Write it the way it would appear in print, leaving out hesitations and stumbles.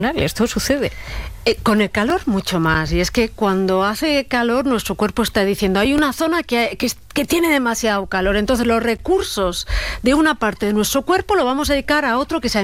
Esto sucede. Con el calor mucho más, y es que cuando hace calor nuestro cuerpo está diciendo hay una zona que tiene demasiado calor, entonces los recursos de una parte de nuestro cuerpo lo vamos a dedicar a otro que sea